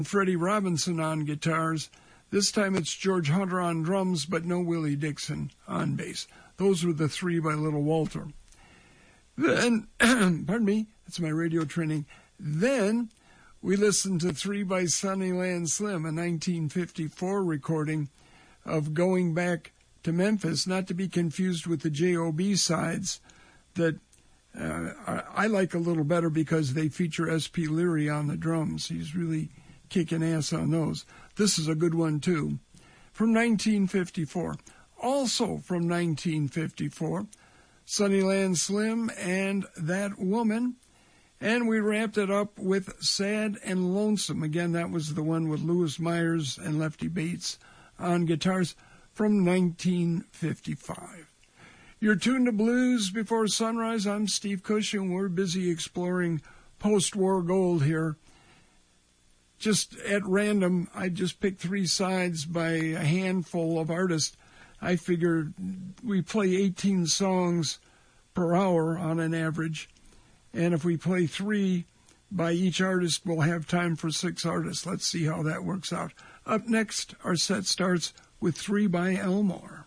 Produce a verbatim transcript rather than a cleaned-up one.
Freddie Robinson on guitars. This time it's George Hunter on drums, but no Willie Dixon on bass. Those were the three by Little Walter. Then, pardon me, that's my radio training. Then we listened to three by Sunnyland Slim, a nineteen fifty-four recording of Going Back to Memphis, not to be confused with the J O B sides that uh, I like a little better because they feature S P Leary on the drums. He's really kicking ass on those. This is a good one, too, from nineteen fifty-four. Also from nineteen fifty-four, Sunnyland Slim and That Woman. And we wrapped it up with Sad and Lonesome. Again, that was the one with Louis Myers and Lefty Bates on guitars from nineteen fifty-five. You're tuned to Blues Before Sunrise. I'm Steve Cushing. We're busy exploring post-war gold here. Just at random, I just picked three sides by a handful of artists. I figured we play eighteen songs per hour on an average. And if we play three by each artist, we'll have time for six artists. Let's see how that works out. Up next, our set starts with three by Elmore.